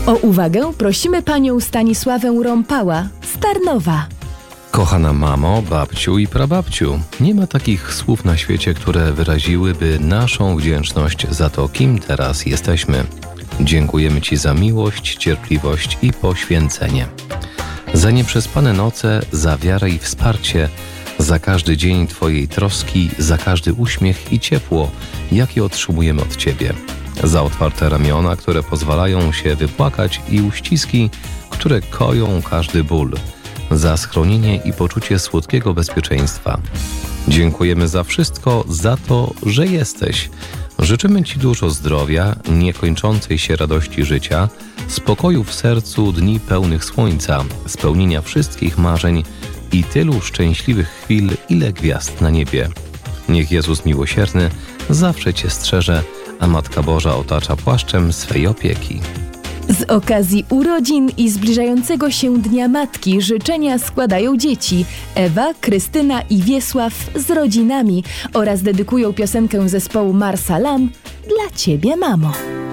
O uwagę prosimy panią Stanisławę Rąpała z Tarnowa. Kochana mamo, babciu i prababciu, nie ma takich słów na świecie, które wyraziłyby naszą wdzięczność za to, kim teraz jesteśmy. Dziękujemy Ci za miłość, cierpliwość i poświęcenie. Za nieprzespane noce, za wiarę i wsparcie, za każdy dzień Twojej troski, za każdy uśmiech i ciepło, jakie otrzymujemy od Ciebie. Za otwarte ramiona, które pozwalają się wypłakać i uściski, które koją każdy ból. Za schronienie i poczucie słodkiego bezpieczeństwa. Dziękujemy za wszystko, za to, że jesteś. Życzymy Ci dużo zdrowia, niekończącej się radości życia, spokoju w sercu, dni pełnych słońca, spełnienia wszystkich marzeń i tylu szczęśliwych chwil, ile gwiazd na niebie. Niech Jezus miłosierny zawsze Cię strzeże, a Matka Boża otacza płaszczem swej opieki. Z okazji urodzin i zbliżającego się Dnia Matki życzenia składają dzieci Ewa, Krystyna i Wiesław z rodzinami oraz dedykują piosenkę zespołu Marsa Lam dla Ciebie, mamo.